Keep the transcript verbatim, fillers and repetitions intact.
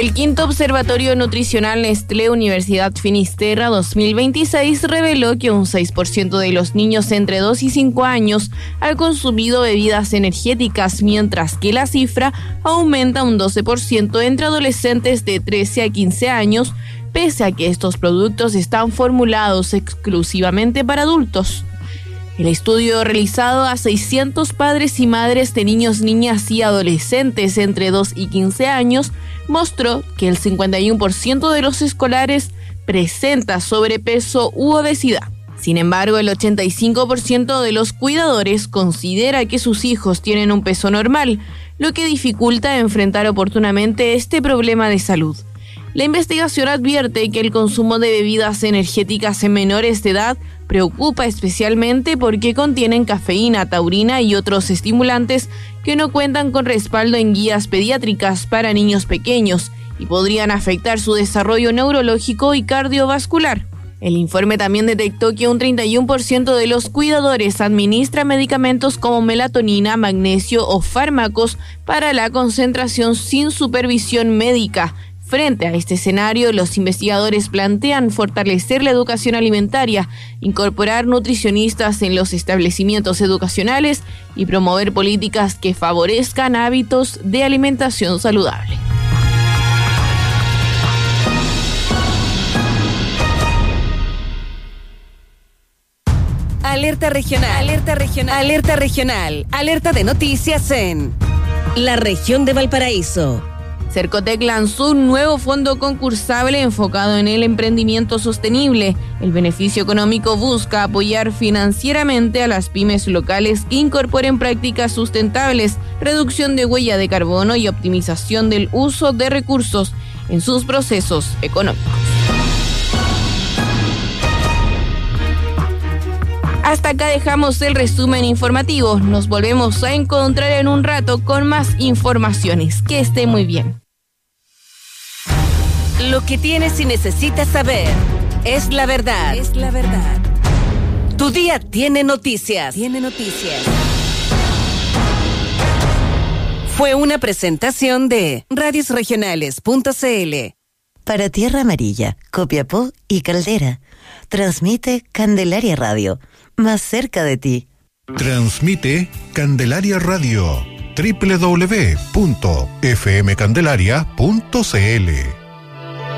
El quinto Observatorio Nutricional Nestlé Universidad Finisterra dos mil veintiséis reveló que un seis por ciento de los niños entre dos y cinco años han consumido bebidas energéticas, mientras que la cifra aumenta un doce por ciento entre adolescentes de trece a quince años, pese a que estos productos están formulados exclusivamente para adultos. El estudio realizado a seiscientos padres y madres de niños, niñas y adolescentes entre dos y quince años mostró que el cincuenta y uno por ciento de los escolares presenta sobrepeso u obesidad. Sin embargo, el ochenta y cinco por ciento de los cuidadores considera que sus hijos tienen un peso normal, lo que dificulta enfrentar oportunamente este problema de salud. La investigación advierte que el consumo de bebidas energéticas en menores de edad preocupa especialmente porque contienen cafeína, taurina y otros estimulantes que no cuentan con respaldo en guías pediátricas para niños pequeños y podrían afectar su desarrollo neurológico y cardiovascular. El informe también detectó que un treinta y uno por ciento de los cuidadores administra medicamentos como melatonina, magnesio o fármacos para la concentración sin supervisión médica. Frente a este escenario, los investigadores plantean fortalecer la educación alimentaria, incorporar nutricionistas en los establecimientos educacionales y promover políticas que favorezcan hábitos de alimentación saludable. Alerta regional, alerta regional, alerta regional, alerta de noticias en la región de Valparaíso. Cercotec lanzó un nuevo fondo concursable enfocado en el emprendimiento sostenible. El beneficio económico busca apoyar financieramente a las pymes locales que incorporen prácticas sustentables, reducción de huella de carbono y optimización del uso de recursos en sus procesos económicos. Hasta acá dejamos el resumen informativo. Nos volvemos a encontrar en un rato con más informaciones. Que esté muy bien. Lo que tienes y necesitas saber es la verdad. Es la verdad. Tu día tiene noticias. Tiene noticias. Fue una presentación de radios regionales punto c l. Para Tierra Amarilla, Copiapó y Caldera, transmite Candelaria Radio, más cerca de ti. Transmite Candelaria Radio, doble u doble u doble u punto f m candelaria punto c l.